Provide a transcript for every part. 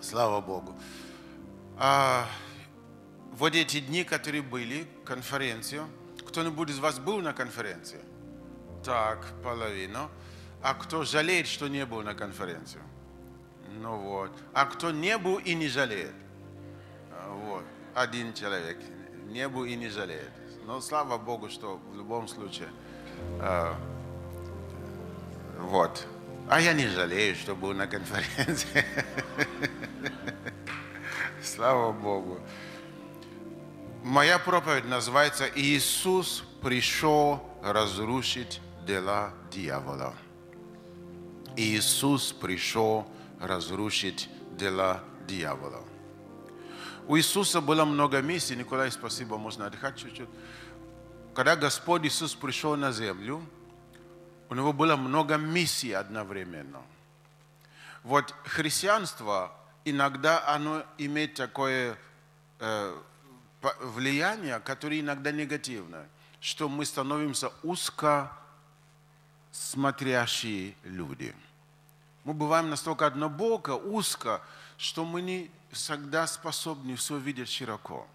Слава Богу. А, вот эти дни, которые были, конференцию. Кто-нибудь из вас был на конференции? Так, половину. А кто жалеет, что не был на конференции? Ну вот. А кто не был и не жалеет? Вот. Один человек. Не был и не жалеет. Но слава Богу, что в любом случае. Вот. А я не жалею, что был на конференции. Слава Богу. Моя проповедь называется «Иисус пришел разрушить дела дьявола». Иисус пришел разрушить дела дьявола. У Иисуса было много миссий. Николай, спасибо, можно отдыхать чуть-чуть. Когда Господь Иисус пришел на землю, у него было много миссий одновременно. Вот христианство, иногда оно имеет такое влияние, которое иногда негативное, что мы становимся узко смотрящие люди. Мы бываем настолько однобоко, узко, что мы не всегда способны все видеть широко.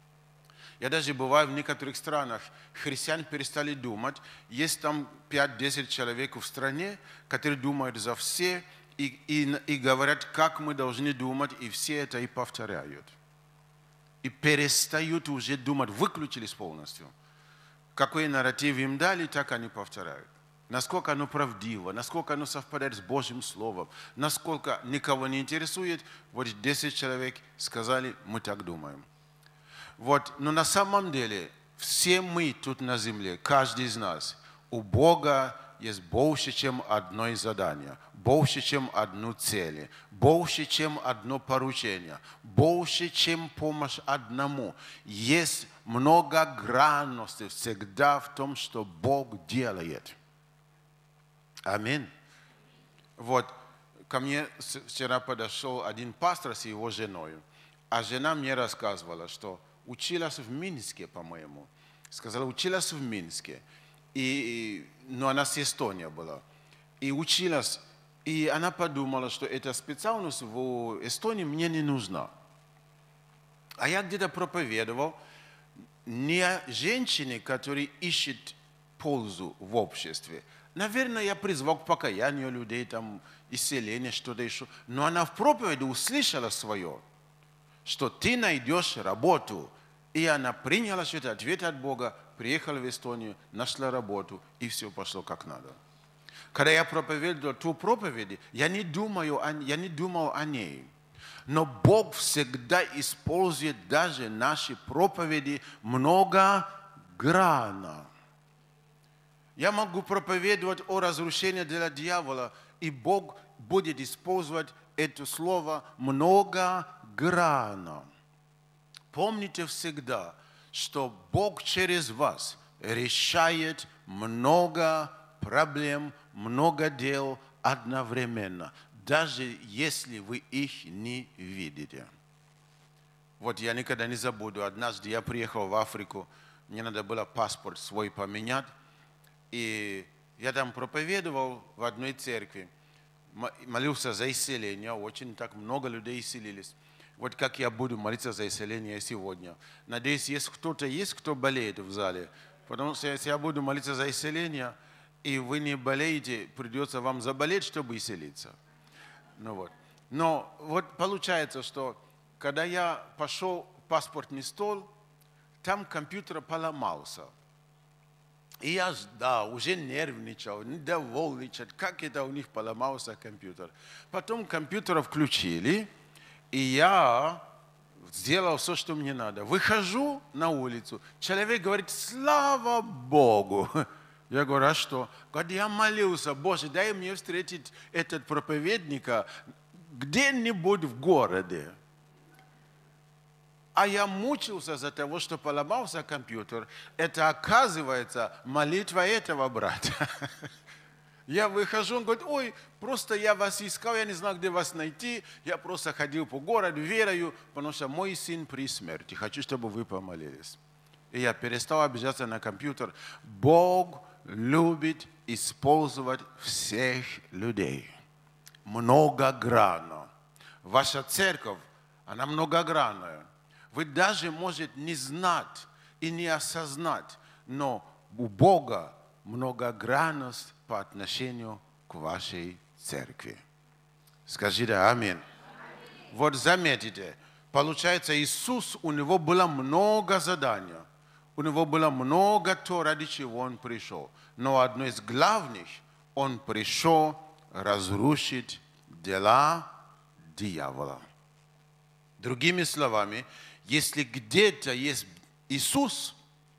Я даже бываю в некоторых странах, христиане перестали думать. Есть там 5-10 человек в стране, которые думают за все и говорят, как мы должны думать, и все это и повторяют. И перестают уже думать, выключились полностью. Какой нарратив им дали, так они повторяют. Насколько оно правдиво, насколько оно совпадает с Божьим Словом, насколько никого не интересует, вот 10 человек сказали, мы так думаем. Вот, но на самом деле, все мы тут на земле, каждый из нас, у Бога есть больше, чем одно задание, больше, чем одну цель, больше, чем одно поручение, больше, чем помощь одному. Есть многогранности всегда в том, что Бог делает. Аминь. Вот, ко мне вчера подошел один пастор с его женой, а жена мне рассказывала, что училась в Минске, по-моему. Сказала, училась в Минске. Но она с Эстонии была. И училась. И она подумала, что эта специальность в Эстонии мне не нужна. А я где-то проповедовал не о женщине, которая ищет пользу в обществе. Наверное, я призвал к покаянию людей, там, исцеление, что-то еще. Но она в проповеди услышала свое, что ты найдешь работу. И она приняла что-то, ответ от Бога, приехала в Эстонию, нашла работу, и все пошло как надо. Когда я проповедовал ту проповедь, я не думал о ней. Но Бог всегда использует даже наши проповеди многогранно. Я могу проповедовать о разрушении дела дьявола, и Бог будет использовать это слово многогранно. Помните всегда, что Бог через вас решает много проблем, много дел одновременно, даже если вы их не видите. Вот я никогда не забуду, однажды я приехал в Африку, мне надо было паспорт свой поменять, и я там проповедовал в одной церкви, молился за исцеление, очень так много людей исцелились. Вот как я буду молиться за исцеление сегодня. Надеюсь, есть кто-то, кто болеет в зале. Потому что если я буду молиться за исцеление, и вы не болеете, придется вам заболеть, чтобы исцелиться. Но вот получается, что когда я пошел в паспортный стол, там компьютер поломался. И я ждал, уже нервничал, недовольничал, как это у них поломался компьютер. Потом компьютер включили, и я сделал все, что мне надо. Выхожу на улицу, человек говорит, слава Богу. Я говорю, а что? Говорит, я молился, Боже, дай мне встретить этот проповедника где-нибудь в городе. А я мучился за того, что поломался компьютер. Это, оказывается, молитва этого брата. Я выхожу, он говорит, ой, просто я вас искал, я не знал, где вас найти. Я просто ходил по городу, верою, потому что мой сын при смерти. Хочу, чтобы вы помолились. И я перестал обижаться на компьютер. Бог любит использовать всех людей. Многогранно. Ваша церковь, она многогранная. Вы даже можете не знать и не осознать, но у Бога многогранность по отношению к вашей церкви. Скажите аминь. Вот заметите, получается, Иисус, у него было много заданий, у него было много то, ради чего он пришел. Но одно из главных, он пришел разрушить дела дьявола. Другими словами, если где-то есть Иисус,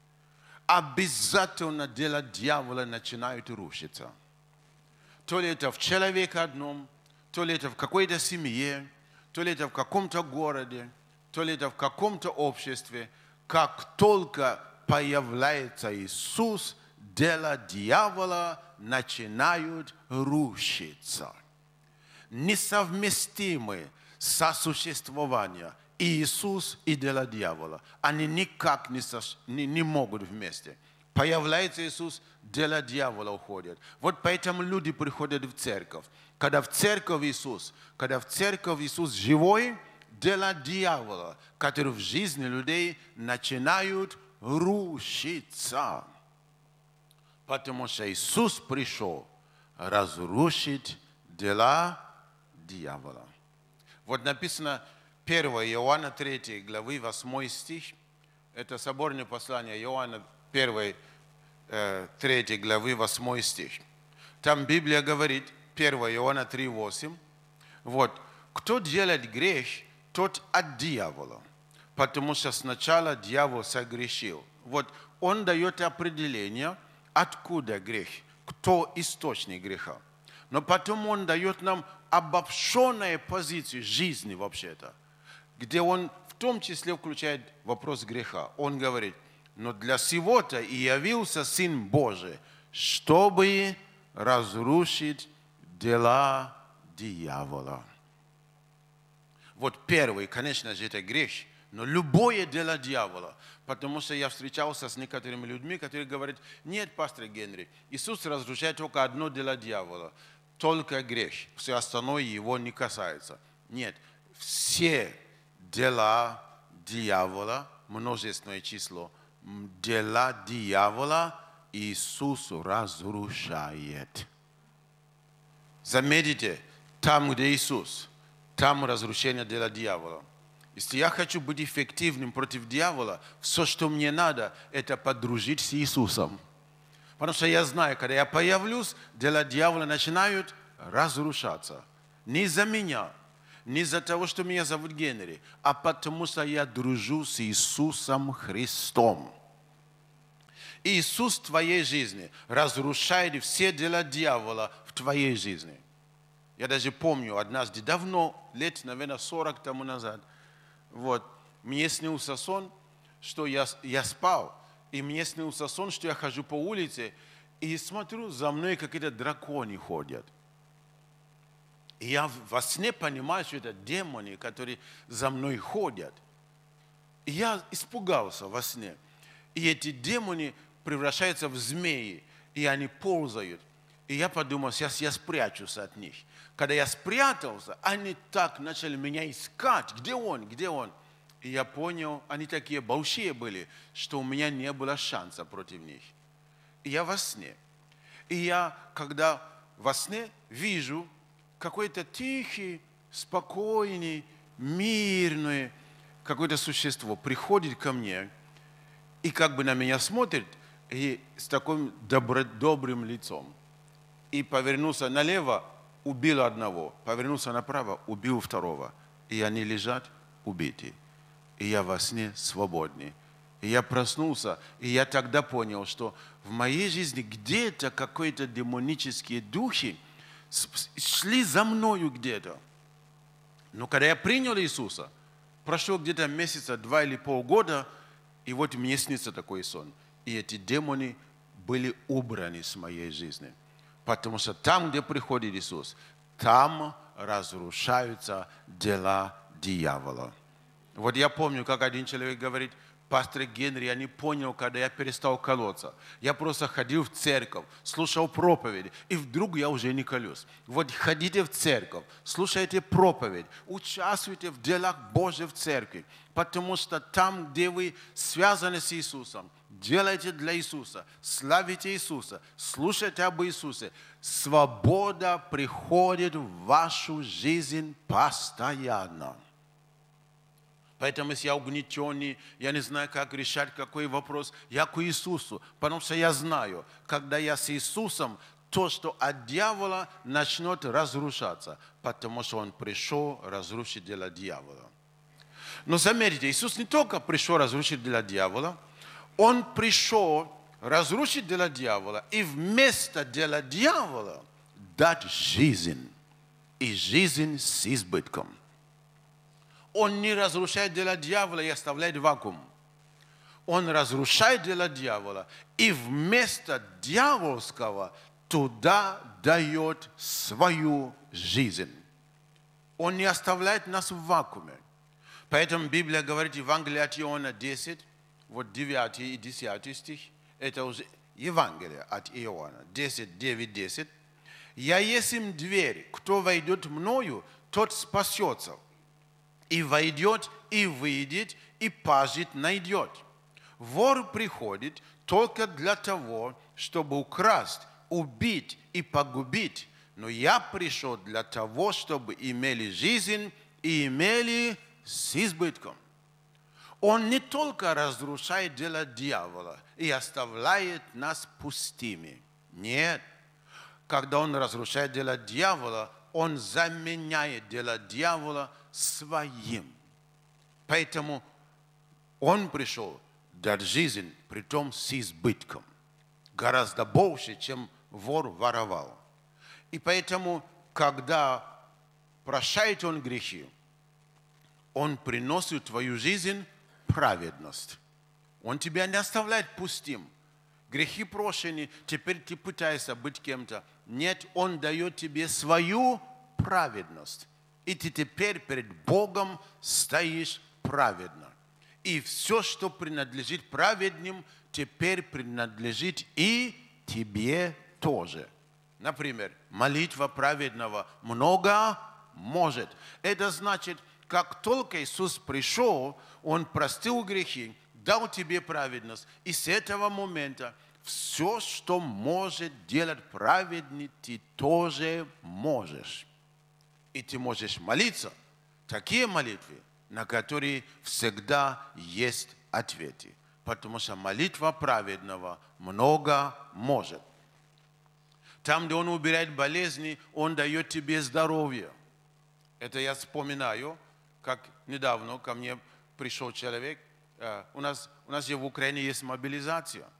обязательно дела дьявола начинают рушиться. То ли это в человеке одном, то ли это в какой-то семье, то ли это в каком-то городе, то ли это в каком-то обществе. Как только появляется Иисус, дела дьявола начинают рушиться. Несовместимы сосуществования Иисус и дела дьявола. Они никак не могут вместе. Появляется Иисус, дела дьявола уходят. Вот поэтому люди приходят в церковь. Когда в церковь Иисус живой, дела дьявола, которые в жизни людей начинают рушиться. Потому что Иисус пришел разрушить дела дьявола. Вот написано 1 Иоанна 3 главы 8 стих. Это соборное послание Иоанна 1 3 главы 8 стих. Там Библия говорит, 1 Иоанна 3:8, вот, кто делает грех, тот от дьявола, потому что сначала дьявол согрешил. Вот он дает определение, откуда грех, кто источник греха. Но потом он дает нам обобщенную позицию жизни вообще-то, где он в том числе включает вопрос греха. Он говорит, но для сего-то и явился Сын Божий, чтобы разрушить дела дьявола. Вот первый, конечно же, это грех, но любое дело дьявола. Потому что я встречался с некоторыми людьми, которые говорят, нет, пастор Генри, Иисус разрушает только одно дело дьявола, только грех, все остальное его не касается. Нет, все дела дьявола, множественное число, дела дьявола Иисус разрушает. Заметьте, там, где Иисус, там разрушение дела дьявола. Если я хочу быть эффективным против дьявола, все, что мне надо, это подружить с Иисусом. Потому что я знаю, когда я появлюсь, дела дьявола начинают разрушаться. Не из-за меня, не из-за того, что меня зовут Генри, а потому что я дружу с Иисусом Христом. Иисус в твоей жизни разрушает все дела дьявола в твоей жизни. Я даже помню, однажды давно, лет, наверное, 40 тому назад, вот, мне снился сон, что я спал, и мне снился сон, что я хожу по улице, и смотрю, за мной какие-то драконы ходят. И я во сне понимаю, что это демоны, которые за мной ходят. И я испугался во сне. И эти демоны превращаются в змеи, и они ползают. И я подумал, сейчас я спрячусь от них. Когда я спрятался, они так начали меня искать. Где он? Где он? И я понял, они такие большие были, что у меня не было шанса против них. И я во сне. И я, когда во сне вижу какой-то тихий, спокойный, мирный, какое-то существо приходит ко мне и как бы на меня смотрит и с таким добрым лицом. И повернулся налево, убил одного, повернулся направо, убил второго. И они лежат убиты. И я во сне свободный. И я проснулся, и я тогда понял, что в моей жизни где-то какие-то демонические духи шли за мною где-то. Но когда я принял Иисуса, прошло где-то месяца 2 или полгода, и вот мне снится такой сон. И эти демоны были убраны с моей жизни. Потому что там, где приходит Иисус, там разрушаются дела дьявола. Вот я помню, как один человек говорит, Пастор Генри, я не понял, когда я перестал колоться. Я просто ходил в церковь, слушал проповеди, и вдруг я уже не колюсь. Вот ходите в церковь, слушайте проповедь, участвуйте в делах Божьих в церкви, потому что там, где вы связаны с Иисусом, делайте для Иисуса, славите Иисуса, слушайте об Иисусе. Свобода приходит в вашу жизнь постоянно. Поэтому, если я угнетенный, я не знаю, как решать какой вопрос, я к Иисусу, потому что я знаю, когда я с Иисусом, то, что от дьявола начнет разрушаться, потому что Он пришел разрушить дело дьявола. Но заметьте, Иисус не только пришел разрушить дело дьявола, Он пришел разрушить дело дьявола и вместо дела дьявола дать жизнь, и жизнь с избытком. Он не разрушает дело дьявола и оставляет вакуум. Он разрушает дело дьявола и вместо дьявольского туда дает свою жизнь. Он не оставляет нас в вакууме. Поэтому Библия говорит, Евангелие от Иоанна 10, вот 9 и 10 стих, это уже Евангелие от Иоанна 10, 9, 10. «Я есть им дверь, кто войдет мною, тот спасется. И войдет, и выйдет, и пажит найдет. Вор приходит только для того, чтобы украсть, убить и погубить. Но я пришел для того, чтобы имели жизнь и имели с избытком». Он не только разрушает дело дьявола и оставляет нас пустыми. Нет. Когда он разрушает дело дьявола, он заменяет дело дьявола своим. Поэтому он пришел дать жизнь, притом с избытком. Гораздо больше, чем вор воровал. И поэтому, когда прощает он грехи, он приносит в твою жизнь праведность. Он тебя не оставляет пустым. Грехи прощены, теперь ты пытаешься быть кем-то. Нет, Он дает тебе свою праведность. И ты теперь перед Богом стоишь праведно. И все, что принадлежит праведным, теперь принадлежит и тебе тоже. Например, молитва праведного много может. Это значит, как только Иисус пришел, Он простил грехи, дал тебе праведность. И с этого момента все, что может делать праведный, ты тоже можешь. И ты можешь молиться. Такие молитвы, на которые всегда есть ответы. Потому что молитва праведного много может. Там, где Он убирает болезни, Он дает тебе здоровье. Это я вспоминаю, как недавно ко мне пришел человек. У нас же в Украине есть мобилизация.